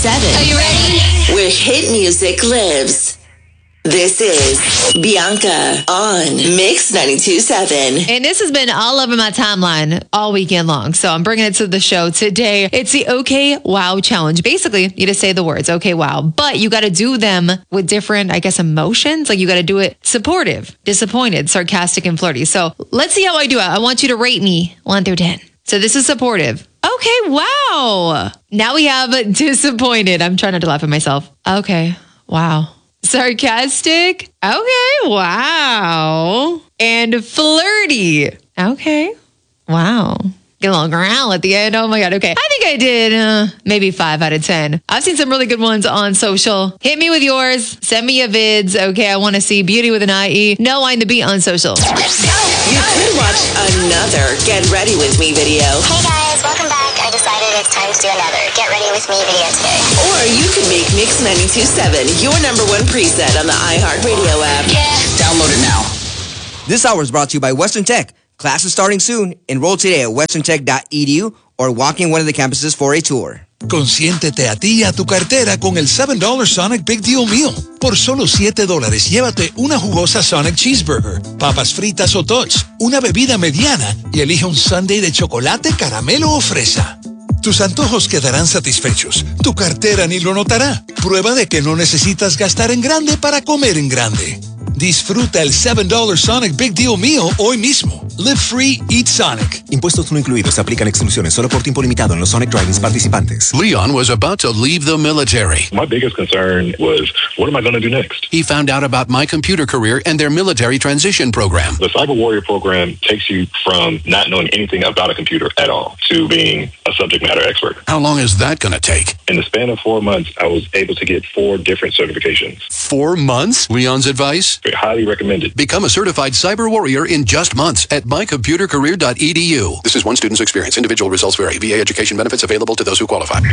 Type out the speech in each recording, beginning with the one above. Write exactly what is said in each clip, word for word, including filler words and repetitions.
seven. Are you ready? Where hit music lives. This is Bianca on Mix ninety-two point seven. And this has been all over my timeline all weekend long. So I'm bringing it to the show today. It's the OK Wow Challenge. Basically, you just say the words, OK Wow. But you got to do them with different, I guess, emotions. Like you got to do it supportive, disappointed, sarcastic, and flirty. So let's see how I do it. I want you to rate me one through ten. So this is supportive. Okay, wow. Now we have disappointed. I'm trying not to laugh at myself. Okay, wow. Sarcastic. Okay, wow. And flirty. Okay, wow. Get a little growl at the end. Oh my God. Okay. I think I did uh, maybe five out of ten. I've seen some really good ones on social. Hit me with yours. Send me your vids. Okay. I want to see Beauty with an I E. No I in the beat on social. You could watch another Get Ready With Me video. Hey guys, welcome back. I decided it's time to do another Get Ready With Me video today. Or you could make Mix ninety-two point seven your number one preset on the iHeartRadio app. Yeah. Download it now. This hour is brought to you by Western Tech. Class is starting soon. Enroll today at western tech dot e d u or walk in one of the campuses for a tour. Consiéntete a ti y a tu cartera con el seven dollar Sonic Big Deal Meal. Por solo siete dólares, llévate una jugosa Sonic Cheeseburger, papas fritas o tots, una bebida mediana y elige un sundae de chocolate, caramelo o fresa. Tus antojos quedarán satisfechos. Tu cartera ni lo notará. Prueba de que no necesitas gastar en grande para comer en grande. Disfruta el seven dollar Sonic Big Deal Meal hoy mismo. Live free, eat Sonic. Impuestos no incluidos. Se aplican exclusiones solo por tiempo limitado en los Sonic Drive-ins participantes. Leon was about to leave the military. My biggest concern was, what am I going to do next? He found out about My Computer Career and their military transition program. The Cyber Warrior program takes you from not knowing anything about a computer at all to being a subject matter expert. How long is that going to take? In the span of four months, I was able to get four different certifications. Four months? Leon's advice? Highly recommended. Become a certified cyber warrior in just months at my computer career dot e d u. This is one student's experience. Individual results vary. V A education benefits available to those who qualify.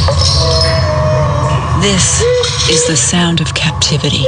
This is the sound of captivity.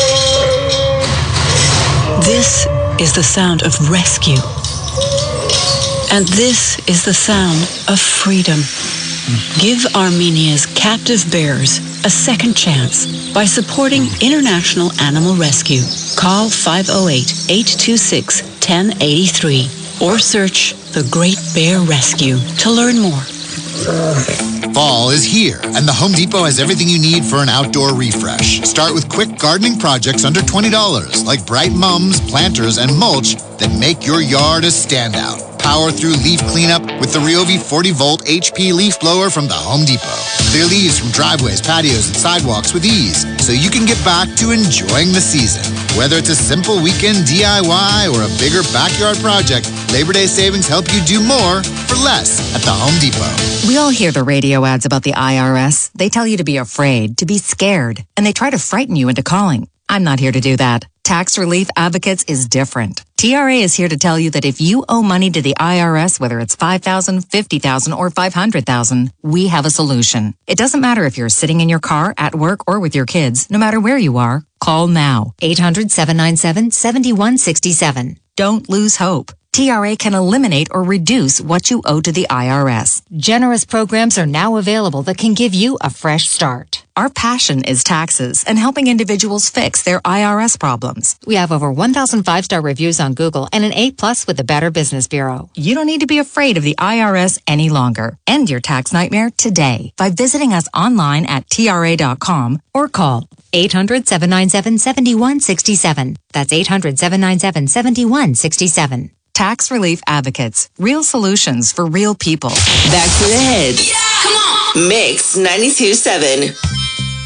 This is the sound of rescue. And this is the sound of freedom. Give Armenia's captive bears a second chance by supporting International Animal Rescue. Call five oh eight, eight two six, one oh eight three or search The Great Bear Rescue to learn more. Fall is here, and the Home Depot has everything you need for an outdoor refresh. Start with quick gardening projects under twenty dollars, like bright mums, planters, and mulch that make your yard a standout. Power through leaf cleanup with the Ryobi forty volt H P leaf blower from the Home Depot. Clear leaves from driveways, patios, and sidewalks with ease, so you can get back to enjoying the season. Whether it's a simple weekend D I Y or a bigger backyard project, Labor Day savings help you do more for less at the Home Depot. We all hear the radio ads about the I R S. They tell you to be afraid, to be scared, and they try to frighten you into calling. I'm not here to do that. Tax Relief Advocates is different. T R A is here to tell you that if you owe money to the I R S, whether it's five thousand dollars, fifty thousand dollars, or five hundred thousand dollars, we have a solution. It doesn't matter if you're sitting in your car, at work, or with your kids. No matter where you are, call now. eight hundred, seven nine seven, seven one six seven. Don't lose hope. T R A can eliminate or reduce what you owe to the I R S. Generous programs are now available that can give you a fresh start. Our passion is taxes and helping individuals fix their I R S problems. We have over one thousand five-star reviews on Google and an A plus with the Better Business Bureau. You don't need to be afraid of the I R S any longer. End your tax nightmare today by visiting us online at T R A dot com or call eight hundred, seven nine seven, seven one six seven. That's eight hundred, seven nine seven, seven one six seven. Tax Relief Advocates. Real solutions for real people. Back to the hits. Yeah, come on. Mix ninety-two point seven.